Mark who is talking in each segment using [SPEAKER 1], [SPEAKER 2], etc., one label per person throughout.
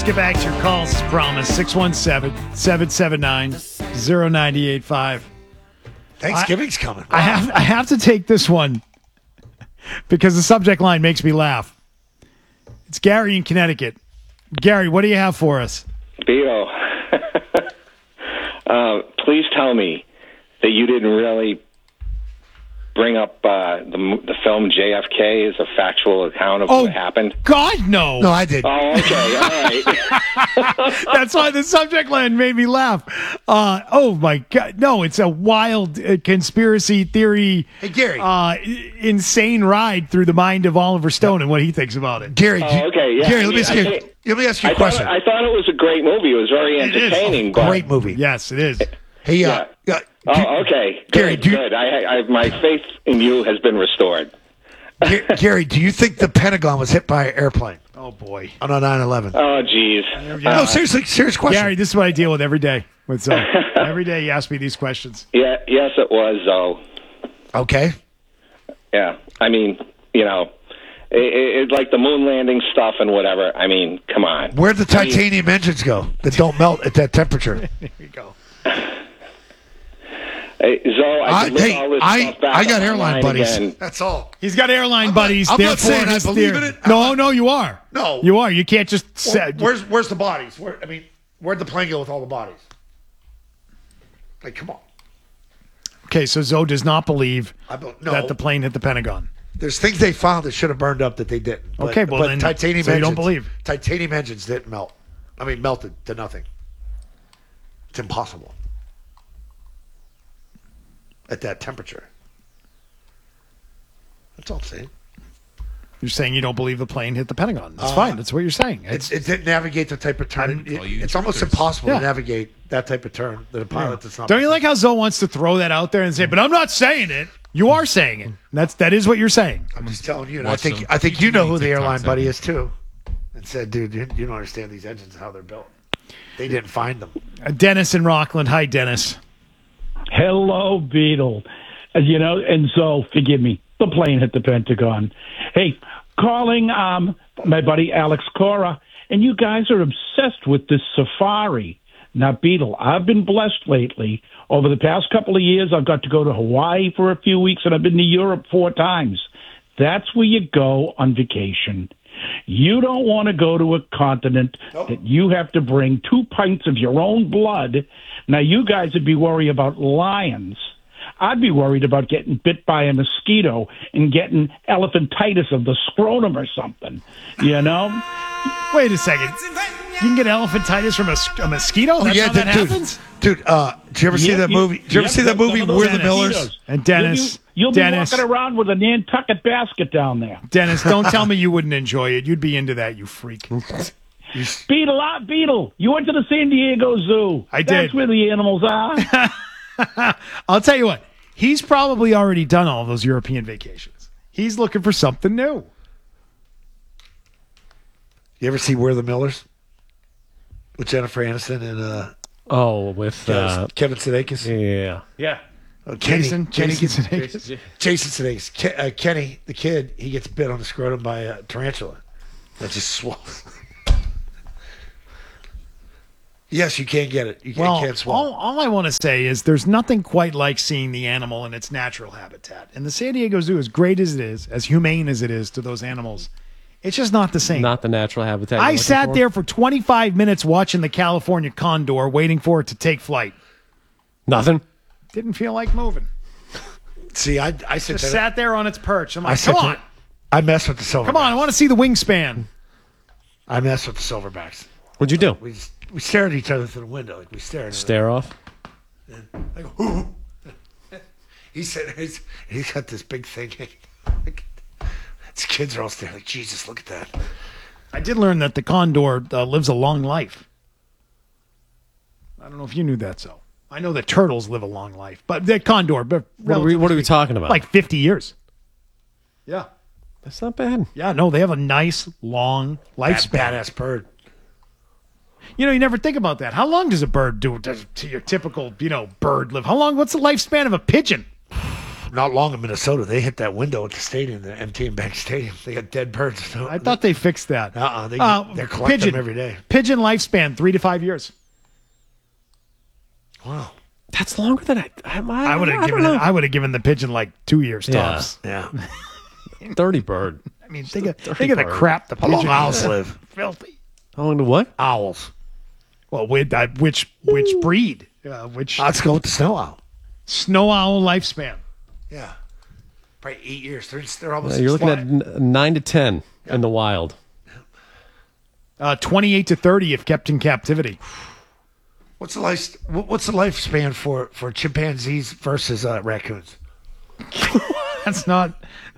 [SPEAKER 1] get back to your calls, promise. 617-779-0985.
[SPEAKER 2] Thanksgiving's coming. Wow.
[SPEAKER 1] I have to take this one because the subject line makes me laugh. It's Gary in Connecticut. Gary, what do you have for us?
[SPEAKER 3] Beto, please tell me that you didn't really bring up the film JFK as a factual account of what happened.
[SPEAKER 1] God, no.
[SPEAKER 2] No, I did.
[SPEAKER 3] Oh, okay. All right.
[SPEAKER 1] That's why the subject line made me laugh. Oh, my God. No, it's a wild conspiracy theory.
[SPEAKER 2] Hey, Gary.
[SPEAKER 1] Insane ride through the mind of Oliver Stone and what he thinks about it.
[SPEAKER 2] Gary,
[SPEAKER 3] okay, yeah.
[SPEAKER 2] Gary, let me ask you a question.
[SPEAKER 3] I thought it was a great movie. It was very entertaining.
[SPEAKER 2] Great movie.
[SPEAKER 1] Yes, it is.
[SPEAKER 2] Hey,
[SPEAKER 3] Yeah. Okay.
[SPEAKER 2] Gary,
[SPEAKER 3] good. My faith in you has been restored.
[SPEAKER 2] Gary, do you think the Pentagon was hit by an airplane?
[SPEAKER 1] Oh, boy.
[SPEAKER 2] On a 9/11?
[SPEAKER 3] Oh, geez.
[SPEAKER 2] No, seriously, serious question.
[SPEAKER 1] Gary, this is what I deal with every day. Every day you ask me these questions.
[SPEAKER 3] Yeah. Yes, it was, though.
[SPEAKER 2] Okay.
[SPEAKER 3] Yeah. I mean, it like the moon landing stuff and whatever. I mean, come on.
[SPEAKER 2] Where'd the titanium engines go that don't melt at that temperature?
[SPEAKER 1] There you go.
[SPEAKER 3] Hey, Zoe, I
[SPEAKER 2] got airline buddies.
[SPEAKER 3] Again.
[SPEAKER 2] That's all.
[SPEAKER 1] He's got airline buddies.
[SPEAKER 2] I'm not saying I believe in it.
[SPEAKER 1] No, you are.
[SPEAKER 2] No.
[SPEAKER 1] You are. You can't just say.
[SPEAKER 2] Where's the bodies? Where'd the plane go with all the bodies? Like, come on.
[SPEAKER 1] Okay, so Zoe does not believe
[SPEAKER 2] no.
[SPEAKER 1] that the plane hit the Pentagon.
[SPEAKER 2] There's things they found that should have burned up that they didn't.
[SPEAKER 1] Okay, well then,
[SPEAKER 2] titanium
[SPEAKER 1] so you
[SPEAKER 2] engines,
[SPEAKER 1] don't believe.
[SPEAKER 2] Titanium engines didn't melt. Melted to nothing. It's impossible at that temperature. That's all I'm saying.
[SPEAKER 1] You're saying you don't believe the plane hit the Pentagon. That's fine. That's what you're saying.
[SPEAKER 2] It didn't navigate the type of turn. It's almost impossible to navigate that type of turn that a pilot that's not.
[SPEAKER 1] Don't you like how Zoe wants to throw that out there and say, but I'm not saying it. You are saying it. That is what you're saying.
[SPEAKER 2] I'm just telling you. I think you know who the airline buddy is too. And said, dude, you don't understand these engines and how they're built. They didn't find them.
[SPEAKER 1] Dennis in Rockland. Hi, Dennis.
[SPEAKER 4] Hello, Beetle. And so, forgive me, the plane hit the Pentagon. Hey, calling my buddy Alex Cora, and you guys are obsessed with this safari. Now, Beetle, I've been blessed lately. Over the past couple of years, I've got to go to Hawaii for a few weeks, and I've been to Europe 4 times. That's where you go on vacation. You don't want to go to a continent that you have to bring 2 pints of your own blood. Now, you guys would be worried about lions. I'd be worried about getting bit by a mosquito and getting elephantitis of the scrotum or something,
[SPEAKER 1] Wait a second. You can get elephantitis from a mosquito? That's how that happens?
[SPEAKER 2] Dude, did you ever see that movie? Did you ever see that movie, We're the Millers?
[SPEAKER 1] And Dennis.
[SPEAKER 4] You'll be walking around with a Nantucket basket down there.
[SPEAKER 1] Dennis, don't tell me you wouldn't enjoy it. You'd be into that, you freak.
[SPEAKER 4] Beetle, you went to the San Diego Zoo.
[SPEAKER 1] I did.
[SPEAKER 4] That's where the animals are.
[SPEAKER 1] I'll tell you what. He's probably already done all those European vacations. He's looking for something new.
[SPEAKER 2] You ever see We're the Millers? With Jennifer Aniston and
[SPEAKER 5] with
[SPEAKER 2] Kevin Sudeikis?
[SPEAKER 5] Yeah.
[SPEAKER 1] Jason Sudeikis.
[SPEAKER 2] Jason Sudeikis. Kenny, the kid, he gets bit on the scrotum by a tarantula. That just swallows. Yes, you can't get it. You can't swallow.
[SPEAKER 1] All I want to say is there's nothing quite like seeing the animal in its natural habitat. And the San Diego Zoo, as great as it is, as humane as it is to those animals, it's just not the same.
[SPEAKER 5] Not the natural habitat.
[SPEAKER 1] I sat there for 25 minutes watching the California condor, waiting for it to take flight.
[SPEAKER 5] Nothing.
[SPEAKER 1] Didn't feel like moving.
[SPEAKER 2] See, I
[SPEAKER 1] sat there on its perch. I'm like, come on.
[SPEAKER 2] I mess with the silverbacks.
[SPEAKER 1] Come on, I want to see the wingspan.
[SPEAKER 2] I mess with the silverbacks.
[SPEAKER 5] What'd you do?
[SPEAKER 2] We stare at each other through the window. Like we stare.
[SPEAKER 5] Stare off?
[SPEAKER 2] I go, ooh. He's got this big thing. His kids are all staring like, Jesus, look at that.
[SPEAKER 1] I did learn that the condor lives a long life. I don't know if you knew that, so. I know that turtles live a long life, but the condor. But
[SPEAKER 5] what are we talking about?
[SPEAKER 1] Like 50 years. Yeah.
[SPEAKER 5] That's not bad.
[SPEAKER 1] Yeah, no, they have a nice, long lifespan.
[SPEAKER 2] Badass bird.
[SPEAKER 1] You never think about that. How long does a bird do to your typical, bird live? How long? What's the lifespan of a pigeon?
[SPEAKER 2] not long in Minnesota. They hit that window at the stadium, the MT&M Bank Stadium. They got dead birds.
[SPEAKER 1] I thought they fixed that.
[SPEAKER 2] They're collecting them every day.
[SPEAKER 1] Pigeon lifespan 3 to 5 years.
[SPEAKER 2] Wow.
[SPEAKER 5] That's longer than
[SPEAKER 1] I would have given it. I would have given the pigeon like 2 years tops.
[SPEAKER 2] Yeah.
[SPEAKER 5] 30 bird.
[SPEAKER 1] I mean, think of the crap the
[SPEAKER 2] How long
[SPEAKER 1] pigeon
[SPEAKER 2] owls
[SPEAKER 1] eats.
[SPEAKER 2] live?
[SPEAKER 1] Filthy.
[SPEAKER 5] How long to what?
[SPEAKER 2] Owls.
[SPEAKER 1] Well, which breed? Which
[SPEAKER 2] Let's go with the snow owl.
[SPEAKER 1] snow owl lifespan?
[SPEAKER 2] Yeah. Probably 8 years. They're almost.
[SPEAKER 5] You're looking at 9 to 10 in the wild.
[SPEAKER 1] 28 to 30 if kept in captivity.
[SPEAKER 2] What's the lifespan for chimpanzees versus raccoons?
[SPEAKER 1] That's not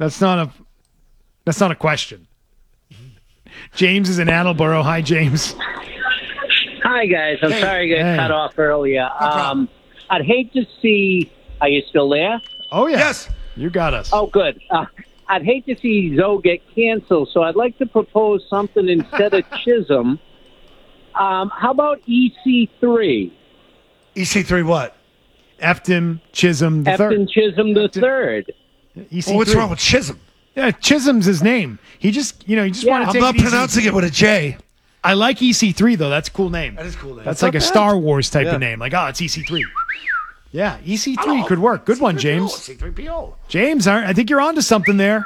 [SPEAKER 1] a question. James is in Attleboro. Hi, James.
[SPEAKER 6] Hi, guys. I'm sorry I got cut off earlier. I'd hate to see. Are you still there?
[SPEAKER 1] Oh, yeah.
[SPEAKER 2] Yes.
[SPEAKER 1] You got us.
[SPEAKER 6] Oh, good. I'd hate to see Zoe get canceled, so I'd like to propose something instead of Chisholm. How about EC3?
[SPEAKER 2] EC3 what?
[SPEAKER 1] Efton Chisholm the third.
[SPEAKER 6] Efton Chisholm the third.
[SPEAKER 1] EC3.
[SPEAKER 2] Well, what's wrong with Chisholm?
[SPEAKER 1] Yeah, Chisholm's his name. He just want to
[SPEAKER 2] I'm
[SPEAKER 1] take
[SPEAKER 2] not
[SPEAKER 1] it easy.
[SPEAKER 2] pronouncing it with a J.
[SPEAKER 1] I like EC3 though. That's a cool name.
[SPEAKER 2] That is a cool name.
[SPEAKER 1] That's
[SPEAKER 5] not
[SPEAKER 1] like a
[SPEAKER 5] bad.
[SPEAKER 1] Star Wars type
[SPEAKER 5] Yeah.
[SPEAKER 1] of name. Like, it's EC3. Yeah, EC3 could work. Good one, James.
[SPEAKER 2] C3PO.
[SPEAKER 1] James, I think you're onto something there.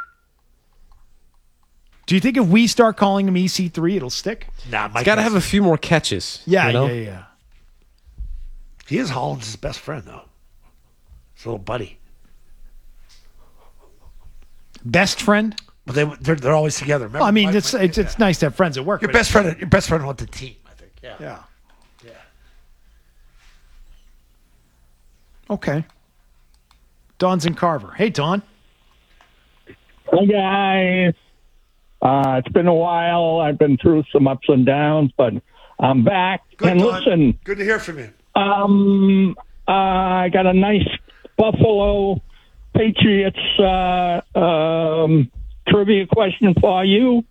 [SPEAKER 1] Do you think if we start calling him EC3, it'll stick?
[SPEAKER 2] Nah, Mike.
[SPEAKER 5] Got to have a few more catches.
[SPEAKER 1] Yeah,
[SPEAKER 5] you know?
[SPEAKER 1] yeah.
[SPEAKER 2] He is Holland's best friend, though. His little buddy.
[SPEAKER 1] Best friend?
[SPEAKER 2] But they're always together. Remember,
[SPEAKER 1] Well, I mean,
[SPEAKER 2] Mike-
[SPEAKER 1] it's nice to have friends at work.
[SPEAKER 2] your
[SPEAKER 1] but-
[SPEAKER 2] best friend on the team. I think. Yeah.
[SPEAKER 1] Yeah. Okay. Don's in Carver. Hey, Don.
[SPEAKER 4] Hi, guys. It's been a while. I've been through some ups and downs, but I'm back.
[SPEAKER 2] Good,
[SPEAKER 4] and
[SPEAKER 2] Don.
[SPEAKER 4] listen,
[SPEAKER 2] Good to hear from you.
[SPEAKER 4] I got a nice Buffalo Patriots trivia question for you.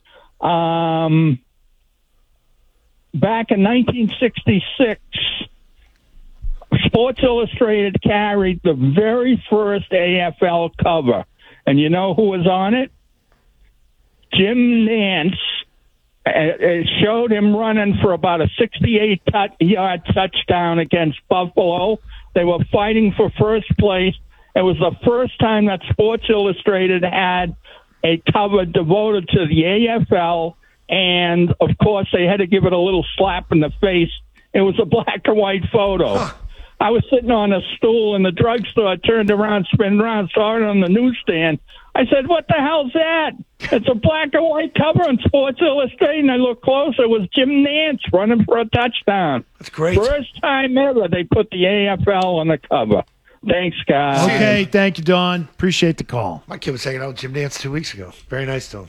[SPEAKER 4] Back in 1966, Sports Illustrated carried the very first AFL cover. And you know who was on it? Jim Nance. It showed him running for about a 68-yard touchdown against Buffalo. They were fighting for first place. It was the first time that Sports Illustrated had a cover devoted to the AFL, and, of course, they had to give it a little slap in the face. It was a black and white photo. I was sitting on a stool in the drugstore. I turned around, spun around, saw it on the newsstand. I said, what the hell's that? It's a black and white cover on Sports Illustrated. And I looked close. It was Jim Nance running for a touchdown.
[SPEAKER 2] That's great.
[SPEAKER 4] First time ever they put the AFL on the cover. Thanks, guys.
[SPEAKER 1] Okay, thank you, Don. Appreciate the call.
[SPEAKER 2] My kid was hanging out with Jim Nance 2 weeks ago. Very nice to him.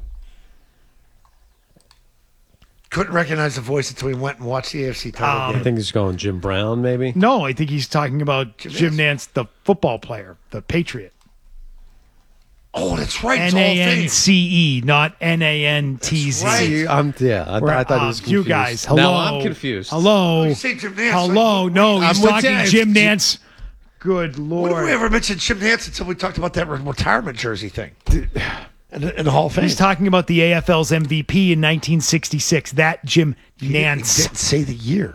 [SPEAKER 2] Couldn't recognize the voice until we went and watched the AFC title
[SPEAKER 5] I
[SPEAKER 2] game.
[SPEAKER 5] think he's going Jim Brown, maybe.
[SPEAKER 1] No, I think he's talking about Jim Nance, the football player, the Patriot.
[SPEAKER 2] Oh, that's right. It's Hall of Fame.
[SPEAKER 1] N-A-N-C-E, not N-A-N-T-Z.
[SPEAKER 2] That's right.
[SPEAKER 5] I thought he was confused.
[SPEAKER 1] You guys, hello.
[SPEAKER 5] Now I'm confused.
[SPEAKER 1] Hello.
[SPEAKER 2] You say Jim Nance,
[SPEAKER 1] Hello.
[SPEAKER 2] like,
[SPEAKER 1] No,
[SPEAKER 5] I'm
[SPEAKER 1] he's
[SPEAKER 5] with
[SPEAKER 1] talking
[SPEAKER 5] you.
[SPEAKER 1] Jim Nance. Good
[SPEAKER 2] When
[SPEAKER 1] Lord.
[SPEAKER 2] did we ever mention Jim Nance until we talked about that retirement jersey thing? In the Hall of Fame.
[SPEAKER 1] He's talking about the AFL's MVP in 1966. That Jim
[SPEAKER 2] He
[SPEAKER 1] Nance.
[SPEAKER 2] didn't say the year.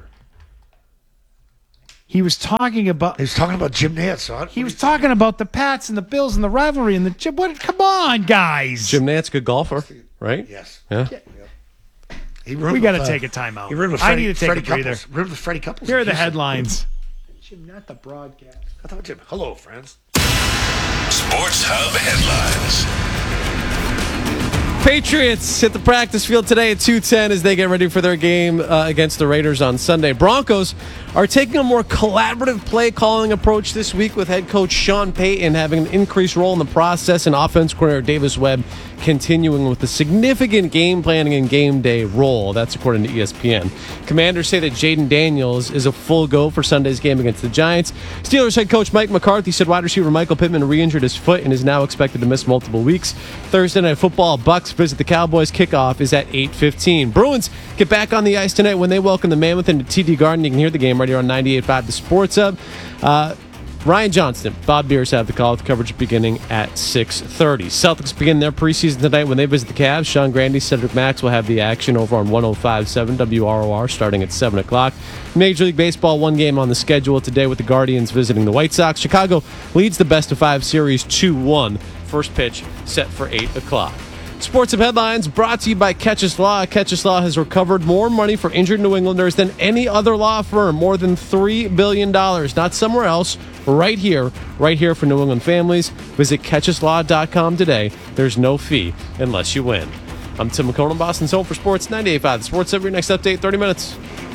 [SPEAKER 1] He was talking about.
[SPEAKER 2] He was talking about Jim Nance. Son.
[SPEAKER 1] He was talking about the Pats and the Bills and the rivalry and the. What? Come on, guys.
[SPEAKER 5] Jim Nance, good golfer, right?
[SPEAKER 2] Yes.
[SPEAKER 5] Yeah.
[SPEAKER 2] He roomed
[SPEAKER 1] We got to
[SPEAKER 2] with,
[SPEAKER 1] take a timeout.
[SPEAKER 2] He roomed with
[SPEAKER 1] I
[SPEAKER 2] Freddie,
[SPEAKER 1] need to take
[SPEAKER 2] Freddie
[SPEAKER 1] a breather.
[SPEAKER 2] Couples. Roomed with Freddie Couples.
[SPEAKER 1] Here are
[SPEAKER 2] in
[SPEAKER 1] the
[SPEAKER 2] Houston.
[SPEAKER 1] headlines. Jim, not the broadcast.
[SPEAKER 2] I thought Jim. Hello, friends.
[SPEAKER 7] Sports Hub headlines.
[SPEAKER 5] Patriots hit the practice field today at 2:10 as they get ready for their game against the Raiders on Sunday. Broncos are taking a more collaborative play calling approach this week with head coach Sean Payton having an increased role in the process and offense coordinator Davis Webb continuing with the significant game planning and game day role. That's according to ESPN. Commanders say that Jaden Daniels is a full go for Sunday's game against the Giants. Steelers head coach Mike McCarthy said wide receiver Michael Pittman re-injured his foot and is now expected to miss multiple weeks. Thursday Night Football, Bucks visit the Cowboys. Kickoff is at 8:15. Bruins get back on the ice tonight when they welcome the Mammoth into TD Garden. You can hear the game right here on 98.5 The Sports Hub. Ryan Johnston, Bob Beers have the call with coverage beginning at 6:30. Celtics begin their preseason tonight when they visit the Cavs. Sean Grande, Cedric Max will have the action over on 105.7 WROR starting at 7 o'clock. Major League Baseball, one game on the schedule today with the Guardians visiting the White Sox. Chicago leads the best-of-5 series 2-1. First pitch set for 8 o'clock. Sports Hub Headlines brought to you by Ketch's Law. Ketch's Law has recovered more money for injured New Englanders than any other law firm, more than $3 billion. Not somewhere else, right here for New England families. Visit CatchesLaw.com today. There's no fee unless you win. I'm Tim McCone, Boston's home for Sports 98.5. The Sports Hub, your next update, 30 minutes.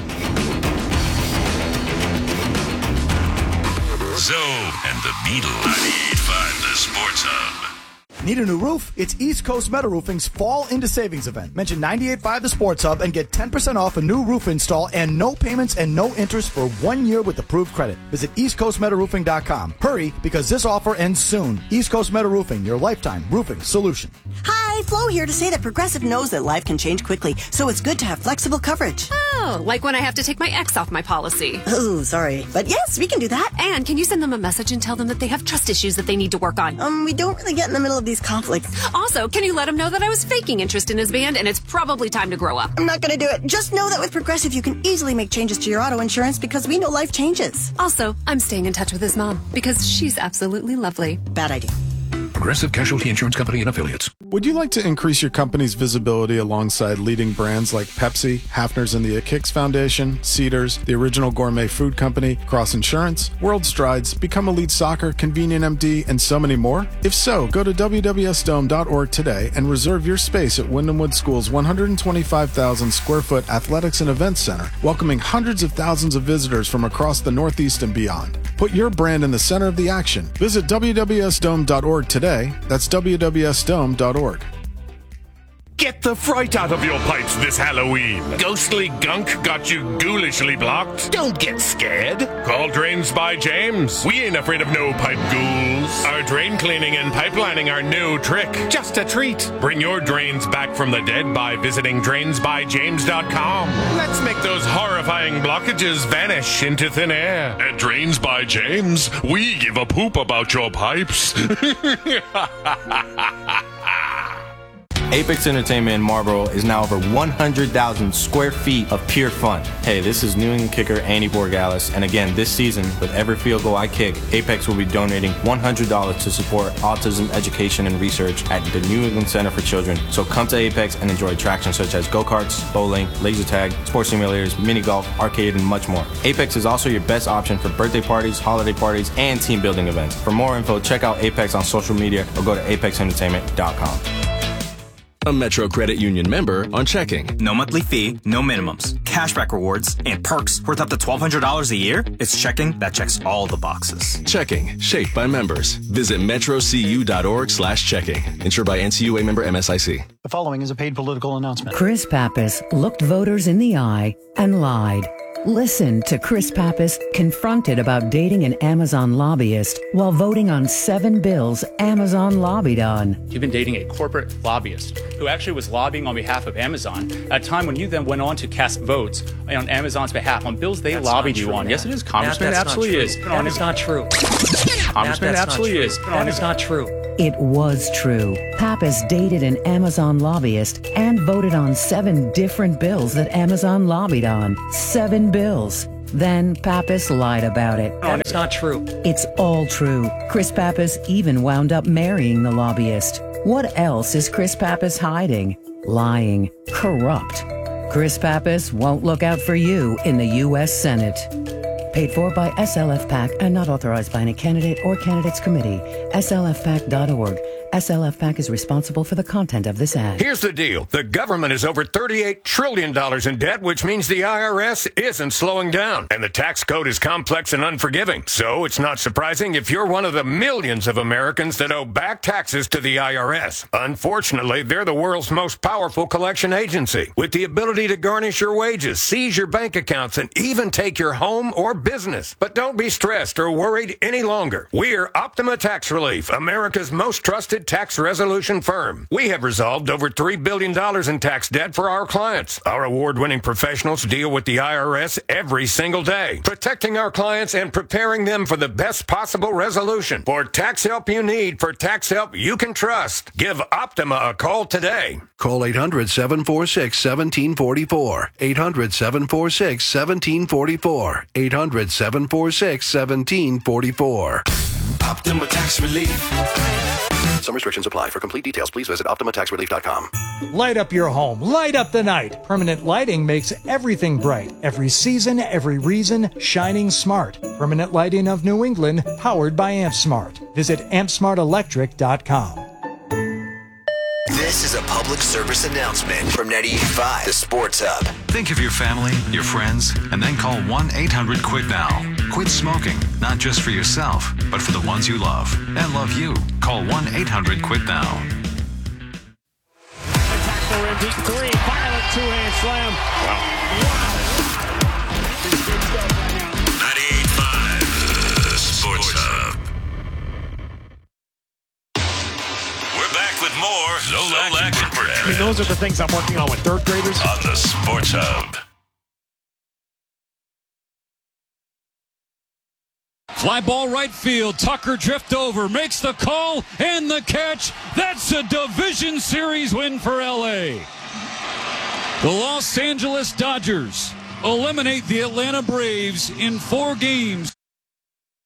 [SPEAKER 7] Zoe and the Beatles. 98.5 The Sports Hub.
[SPEAKER 8] Need a new roof? It's East Coast Metal Roofing's Fall Into Savings event. Mention 98.5 The Sports Hub and get 10% off a new roof install and no payments and no interest for 1 year with approved credit. Visit eastcoastmetalroofing.com. Hurry, because this offer ends soon. East Coast Metal Roofing, your lifetime roofing solution.
[SPEAKER 9] Hi, Flo here to say that Progressive knows that life can change quickly, so it's good to have flexible coverage.
[SPEAKER 10] Oh, like when I have to take my ex off my policy.
[SPEAKER 9] Oh, sorry. But yes, we can do that.
[SPEAKER 10] And can you send them a message and tell them that they have trust issues that they need to work on?
[SPEAKER 9] We don't really get in the middle of these conflicts.
[SPEAKER 10] Also, can you let him know that I was faking interest in his band and it's probably time to grow up?
[SPEAKER 9] I'm not going to do it. Just know that with Progressive, you can easily make changes to your auto insurance because we know life changes.
[SPEAKER 10] Also, I'm staying in touch with his mom because she's absolutely lovely.
[SPEAKER 9] Bad idea.
[SPEAKER 11] Progressive Casualty Insurance Company and Affiliates.
[SPEAKER 12] Would you like to increase your company's visibility alongside leading brands like Pepsi, Hafner's and the Kicks Foundation, Cedars, the Original Gourmet Food Company, Cross Insurance, World Strides, Become Elite Soccer, Convenient MD, and so many more? If so, go to wwsdome.org today and reserve your space at Wyndham Wood School's 125,000 square foot athletics and events center, welcoming hundreds of thousands of visitors from across the Northeast and beyond. Put your brand in the center of the action. Visit wwsdome.org today. That's wwsdome.org.
[SPEAKER 13] Get the fright out of your pipes this Halloween. Ghostly gunk got you ghoulishly blocked? Don't get scared. Call Drains by James. We ain't afraid of no pipe ghouls. Our drain cleaning and pipelining are no trick. Just a treat. Bring your drains back from the dead by visiting drainsbyjames.com. Let's make those horrifying blockages vanish into thin air.
[SPEAKER 7] At Drains by James, we give a poop about your pipes.
[SPEAKER 14] Apex Entertainment in Marlboro is now over 100,000 square feet of pure fun. Hey, this is New England kicker Andy Borgalis, and again, this season, with every field goal I kick, Apex will be donating $100 to support autism education and research at the New England Center for Children. So come to Apex and enjoy attractions such as go-karts, bowling, laser tag, sports simulators, mini golf, arcade, and much more. Apex is also your best option for birthday parties, holiday parties, and team building events. For more info, check out Apex on social media or go to apexentertainment.com.
[SPEAKER 15] A Metro Credit Union member on checking.
[SPEAKER 16] No monthly fee, no minimums, cashback rewards, and perks worth up to $1,200 a year. It's checking that checks all the boxes.
[SPEAKER 15] Checking, shaped by members. Visit metrocu.org/checking. Insured by NCUA member MSIC.
[SPEAKER 17] The following is a paid political announcement.
[SPEAKER 18] Chris Pappas looked voters in the eye and lied. Listen to Chris Pappas confronted about dating an Amazon lobbyist while voting on 7 bills Amazon lobbied on.
[SPEAKER 19] You've been dating a corporate lobbyist who actually was lobbying on behalf of Amazon at a time when you then went on to cast votes on Amazon's behalf on bills they lobbied you on. Yes, it is, Congressman. It absolutely is.
[SPEAKER 20] That is not true.
[SPEAKER 19] Congressman, it absolutely is.
[SPEAKER 20] That is not true.
[SPEAKER 18] It was true. Pappas dated an Amazon lobbyist and voted on 7 different bills that Amazon lobbied on. 7 bills. Then Pappas lied about it.
[SPEAKER 20] That is not true.
[SPEAKER 18] It's all true. Chris Pappas even wound up marrying the lobbyist. What else is Chris Pappas hiding? Lying. Corrupt. Chris Pappas won't look out for you in the U.S. Senate. Paid for by SLF PAC and not authorized by any candidate or candidates committee. SLFPAC.org. SLF PAC is responsible for the content of this ad.
[SPEAKER 13] Here's the deal. The government is over $38 trillion in debt, which means the IRS isn't slowing down. And the tax code is complex and unforgiving. So it's not surprising if you're one of the millions of Americans that owe back taxes to the IRS. Unfortunately, they're the world's most powerful collection agency, with the ability to garnish your wages, seize your bank accounts, and even take your home or business. But don't be stressed or worried any longer. We're Optima Tax Relief, America's most trusted
[SPEAKER 21] trusted tax resolution firm. We have resolved over $3 billion in tax debt for our clients. Our award-winning professionals deal with the IRS every single day, protecting our clients and preparing them for the best possible resolution. For tax help you need, for tax help you can trust, give Optima a call today.
[SPEAKER 11] Call 800-746-1744. 800-746-1744. 800-746-1744.
[SPEAKER 22] Optima Tax Relief.
[SPEAKER 11] Some restrictions apply. For complete details, please visit OptimaTaxRelief.com.
[SPEAKER 23] Light up your home. Light up the night. Permanent lighting makes everything bright. Every season, every reason, shining smart. Permanent Lighting of New England, powered by AmpSmart. Visit AmpSmartElectric.com.
[SPEAKER 22] This is a public service announcement from 98.5, the Sports Hub.
[SPEAKER 24] Think of your family, your friends, and then call 1-800-QUIT-NOW. Quit smoking, not just for yourself, but for the ones you love and love you. Call 1-800-QUIT-NOW.
[SPEAKER 25] Attack the rim, deep three, violent two-hand slam. Wow.
[SPEAKER 7] 98.5, the Sports Hub. We're back with more Zolak and Brad.
[SPEAKER 1] I mean, those are the things I'm working on with third graders.
[SPEAKER 7] On the Sports Hub.
[SPEAKER 26] Fly ball right field. Tucker drift over, makes the call and the catch. That's a division series win for LA. The Los Angeles Dodgers eliminate the Atlanta Braves in 4 games.